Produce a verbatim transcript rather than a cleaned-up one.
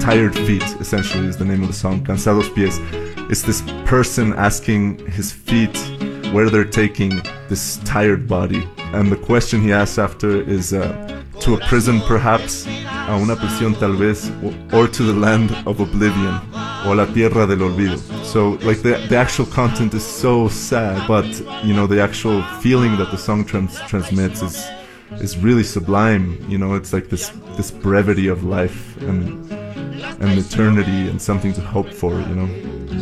Tired Feet, essentially, is the name of the song. Cansados Pies. It's this person asking his feet where they're taking this tired body. And the question he asks after is uh, to a prison perhaps, a una prisión tal vez, or to the land of oblivion, o la tierra del olvido. So like the, the actual content is so sad, but you know, the actual feeling that the song trans- transmits is is really sublime. You know, it's like this this brevity of life and and eternity and something to hope for, you know.